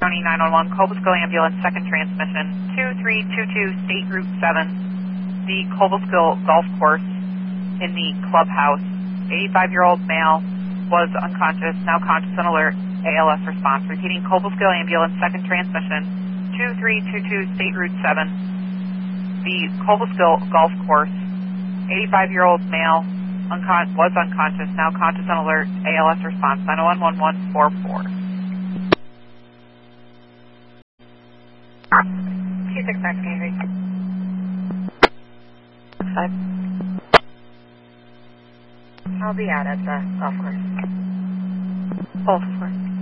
County 911, Cobleskill Ambulance, second transmission, 2322 State Route 7, the Cobleskill Golf Course in the clubhouse. 85-year-old male was unconscious, now conscious and alert. ALS response. Repeating, Cobleskill Ambulance, second transmission, 2322 State Route 7, the Cobleskill Golf Course. 85-year-old male was unconscious, now conscious and alert. ALS response. 901-1144. 269 Henry. 5. I'll be out at the golf course. Golf course.